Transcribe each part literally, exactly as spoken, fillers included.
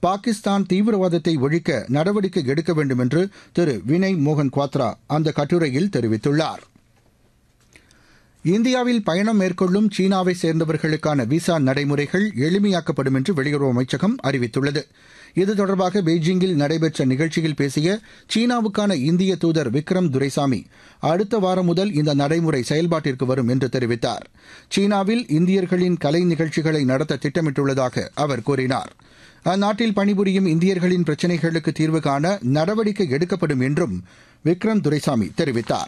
பாகிஸ்தான் தீவிரவாதத்தை ஒழிக்க நடவடிக்கை எடுக்க வேண்டும் என்று திரு வினய் மோகன் குவாத்ரா அந்த கட்டுரையில் தெரிவித்துள்ளார். இந்தியாவில் பயணம் மேற்கொள்ளும் சீனாவை சேர்ந்தவர்களுக்கான விசா நடைமுறைகள் எளிமையாக்கப்படும் என்று வெளியுறவு அமைச்சகம் அறிவித்துள்ளது. இது தொடர்பாக பெய்ஜிங்கில் நடைபெற்ற நிகழ்ச்சியில் பேசிய சீனாவுக்கான இந்திய தூதர் விக்ரம் துரைசாமி, அடுத்த வாரம் முதல் இந்த நடைமுறை செயல்பாட்டிற்கு வரும் என்று தெரிவித்தார். சீனாவில் இந்தியர்களின் கலை நிகழ்ச்சிகளை நடத்த திட்டமிட்டுள்ளதாக அவர் கூறினார். அந்நாட்டில் பணிபுரியும் இந்தியர்களின் பிரச்சினைகளுக்கு தீர்வு காண நடவடிக்கை எடுக்கப்படும் என்றும் விக்ரம் துரைசாமி தெரிவித்தார்.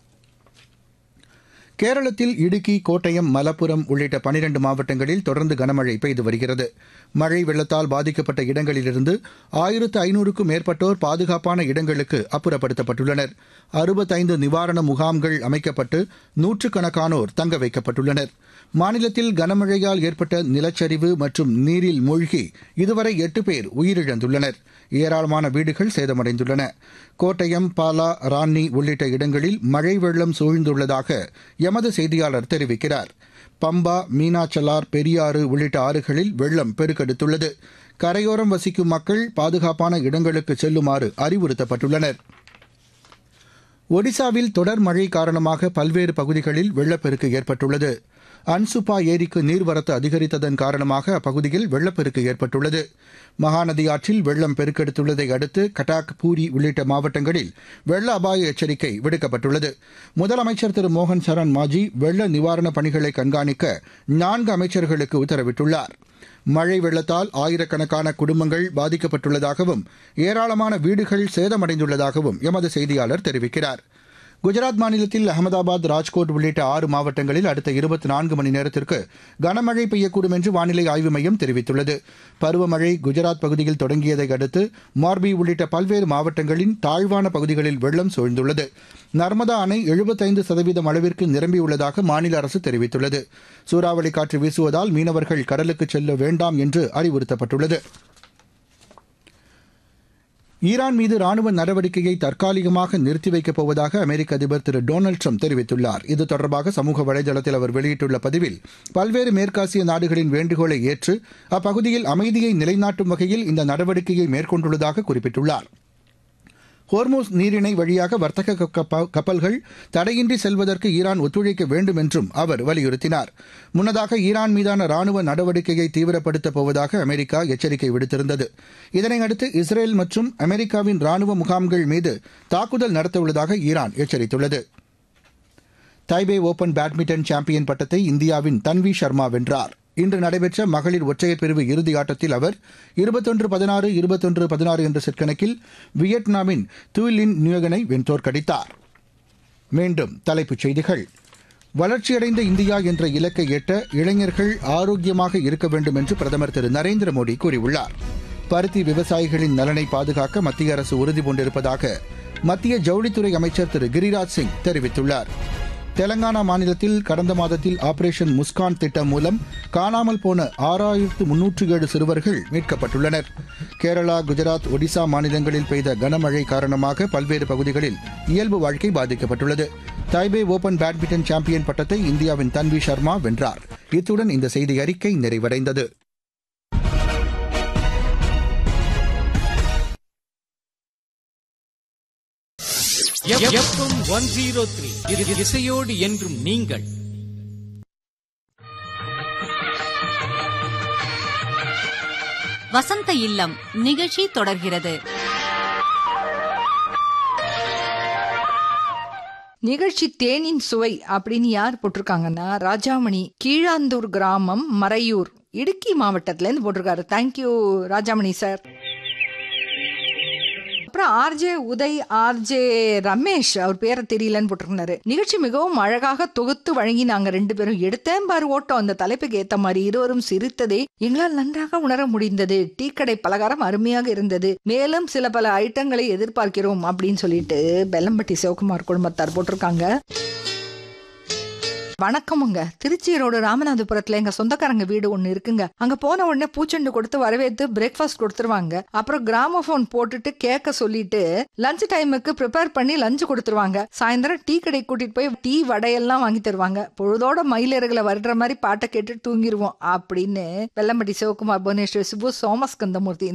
கேரளத்தில் இடுக்கி, கோட்டயம், மலப்புரம் உள்ளிட்ட பனிரண்டு மாவட்டங்களில் தொடர்ந்து கனமழை பெய்து வருகிறது. மழை வெள்ளத்தால் பாதிக்கப்பட்ட இடங்களிலிருந்து ஆயிரத்து ஐநூறுக்கும் மேற்பட்டோர் பாதுகாப்பான இடங்களுக்கு அப்புறப்படுத்தப்பட்டுள்ளனர். அறுபத்தைந்து நிவாரண முகாம்கள் அமைக்கப்பட்டு நூற்றுக்கணக்கானோர் தங்க வைக்கப்பட்டுள்ளனர். மாநிலத்தில் கனமழையால் ஏற்பட்ட நிலச்சரிவு மற்றும் நீரில் மூழ்கி இதுவரை எட்டு பேர் உயிரிழந்துள்ளனர். ஏராளமான வீடுகள் சேதமடைந்துள்ளன. கோட்டயம், பாலா, ரான்னி உள்ளிட்ட இடங்களில் மழை வெள்ளம் சூழ்ந்துள்ளதாக எமது செய்தியாளர் தெரிவிக்கிறார். பம்பா, மீனாச்சலார், பெரியாறு உள்ளிட்ட ஆறுகளில் வெள்ளம் பெருக்கெடுத்துள்ளது. கரையோரம் வசிக்கும் மக்கள் பாதுகாப்பான இடங்களுக்கு செல்லுமாறு அறிவுறுத்தப்பட்டுள்ளனர். ஒடிசாவில் தொடர் மழை காரணமாக பல்வேறு பகுதிகளில் வெள்ளப்பெருக்கு ஏற்பட்டுள்ளது. அன்சுப்பா ஏரிக்கு நீர்வரத்து அதிகரித்ததன் காரணமாக அப்பகுதியில் வெள்ளப்பெருக்கு ஏற்பட்டுள்ளது. மகாநதி ஆற்றில் வெள்ளம் பெருக்கெடுத்துள்ளதை அடுத்து கட்டாக், பூரி உள்ளிட்ட மாவட்டங்களில் வெள்ள அபாய எச்சரிக்கை விடுக்கப்பட்டுள்ளது. முதலமைச்சர் திரு மோகன் சரண் மாஜி வெள்ள நிவாரணப் பணிகளை கண்காணிக்க நான்கு அமைச்சர்களுக்கு உத்தரவிட்டுள்ளார். மழை வெள்ளத்தால் ஆயிரக்கணக்கான குடும்பங்கள் பாதிக்கப்பட்டுள்ளதாகவும் ஏராளமான வீடுகள் சேதமடைந்துள்ளதாகவும் எமது செய்தியாளர் தெரிவிக்கிறார். குஜராத் மாநிலத்தில் அகமதாபாத், ராஜ்கோட் உள்ளிட்ட ஆறு மாவட்டங்களில் அடுத்த இருபத்தி நான்கு மணி நேரத்திற்கு கனமழை பெய்யக்கூடும் என்று வானிலை ஆய்வு மையம் தெரிவித்துள்ளது. பருவமழை குஜராத் பகுதியில் தொடங்கியதை அடுத்து மார்பி உள்ளிட்ட பல்வேறு மாவட்டங்களின் தாழ்வான பகுதிகளில் வெள்ளம் சூழ்ந்துள்ளது. நர்மதா அணை எழுபத்தைந்து சதவீதம் அளவிற்கு நிரம்பியுள்ளதாக மாநில அரசு தெரிவித்துள்ளது. சூறாவளி காற்று வீசுவதால் மீனவர்கள் கடலுக்கு செல்ல வேண்டாம் என்று அறிவுறுத்தப்பட்டுள்ளது. ஈரான் மீது ராணுவ நடவடிக்கையை தற்காலிகமாக நிறுத்தி வைக்கப் போவதாக அமெரிக்க அதிபர் திரு டொனால்டு ட்ரம்ப் தெரிவித்துள்ளார். இது தொடர்பாக சமூக வலைதளத்தில் அவர் வெளியிட்டுள்ள பதிவில், பல்வேறு மேற்காசிய நாடுகளின் வேண்டுகோளை ஏற்று அப்பகுதியில் அமைதியை நிலைநாட்டும் வகையில் இந்த நடவடிக்கையை மேற்கொண்டுள்ளதாக குறிப்பிட்டுள்ளார். ஹோர்மோஸ் நீரிணை வழியாக வர்த்தக கப்பல்கள் தடையின்றி செல்வதற்கு ஈரான் ஒத்துழைக்க வேண்டும் என்றும் அவர் வலியுறுத்தினார். முன்னதாக ஈரான் மீதான ராணுவ நடவடிக்கையை தீவிரப்படுத்தப் போவதாக அமெரிக்கா எச்சரிக்கை விடுத்திருந்தது. இதனையடுத்து இஸ்ரேல் மற்றும் அமெரிக்காவின் ராணுவ முகாம்கள் மீது தாக்குதல் நடத்தவுள்ளதாக ஈரான் எச்சரித்துள்ளது. தைபே ஓபன் பேட்மிண்டன் சாம்பியன் பட்டத்தை இந்தியாவின் தன்வி சர்மா வென்றார். இன்று நடைபெற்ற மகளிர் ஒற்றையர் பிரிவு இறுதி ஆட்டத்தில் அவர் இருபத்தொன்று பதினாறு இருபத்தொன்று பதினாறு என்ற செட் கணக்கில் வியட்நாமின் துய்லின் நியூகனை வென்றோர்க்கடித்தார். மீண்டும் தலைப்புச் செய்திகள். வளர்ச்சியடைந்த இந்தியா என்ற இலக்கை எட்ட இளைஞர்கள் ஆரோக்கியமாக இருக்க வேண்டும் என்று பிரதமர் திரு நரேந்திர மோடி கூறியுள்ளார். பருத்தி விவசாயிகளின் நலனை பாதுகாக்க மத்திய அரசு உறுதிபூண்டிருப்பதாக மத்திய ஜவுளித்துறை அமைச்சர் திரு கிரிராஜ் சிங் தெரிவித்துள்ளார். தெலங்கானா மாநிலத்தில் கடந்த மாதத்தில் ஆபரேஷன் முஸ்கான் திட்டம் மூலம் காணாமல் போன ஆறாயிரத்து முன்னூற்று ஏழு சிறுவர்கள் மீட்கப்பட்டுள்ளனர். கேரளா, குஜராத், ஒடிசா மாநிலங்களில் பெய்த கனமழை காரணமாக பல்வேறு பகுதிகளில் இயல்பு வாழ்க்கை பாதிக்கப்பட்டுள்ளது. தைபே ஓபன் பேட்மிண்டன் சாம்பியன் பட்டத்தை இந்தியாவின் தன்வி சர்மா வென்றார். இத்துடன் இந்த செய்தி அறிக்கை நிறைவடைந்தது. இசையோடு என்றும் நீங்கள். வசந்த இல்லம் நிகழ்ச்சி தொடர்கிறது. நிகழ்ச்சி தேனின் சுவை அப்படின்னு யார் போட்டிருக்காங்கன்னா, ராஜாமணி, கீழாந்தூர் கிராமம், மறையூர், இடுக்கி மாவட்டத்துல இருந்து போட்டிருக்காரு. Thank you Rajamani sir. அப்புறம் ஆர்ஜே உதய், ஆர்ஜே ரமேஷ், அவர் பேரை தெரியலன்னு போட்டிருந்தாரு. நிகழ்ச்சி மிகவும் அழகாக தொகுத்து வழங்கி நாங்க ரெண்டு பேரும் எடுத்தேன் பாரு ஓட்டம், அந்த தலைப்புக்கு ஏத்த மாதிரி இருவரும் சிரித்ததே எங்களால் நன்றாக உணர முடிந்தது. டீ கடை பலகாரம் அருமையாக இருந்தது. மேலும் சில பல ஐட்டங்களை எதிர்பார்க்கிறோம் அப்படின்னு சொல்லிட்டு பெல்லம்பட்டி சிவகுமார் குடும்பத்தார் போட்டிருக்காங்க. வணக்கமுங்க. திருச்சி ரோடு ராமநாதபுரத்துல எங்க சொந்தக்காரங்க வீடு ஒண்ணு இருக்குங்க. அங்க போன உடனே பூச்செண்டு கொடுத்து வரவேற்று பிரேக்ஃபாஸ்ட் கொடுத்துருவாங்க. அப்புறம் கிராமபோன் போட்டுட்டு கேட்க சொல்லிட்டு லஞ்ச் டைமுக்கு ப்ரிப்பேர் பண்ணி லஞ்ச் கொடுத்துருவாங்க. சாயந்தரம் டீ கடை கூட்டிட்டு போய் டீ வடையெல்லாம் வாங்கி தருவாங்க. பொழுதோட மயிலர்களை வருடுற மாதிரி பாட்டை கேட்டு தூங்கிடுவோம் அப்படின்னு வெள்ளம்பட்டி சிவகுமார், புவனேஸ்வர், சிபு, சோமஸ்கந்தமூர்த்தி